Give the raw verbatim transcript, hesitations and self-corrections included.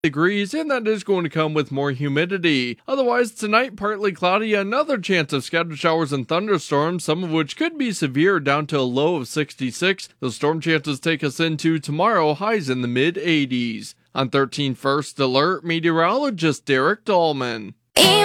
degrees, and that is going to come with more humidity. Otherwise, tonight, partly cloudy, another chance of scattered showers and thunderstorms, some of which could be severe, down to a low of sixty-six. The storm chances take us into tomorrow, highs in the mid eighties. On thirteen First Alert, meteorologist Derek Dahlman.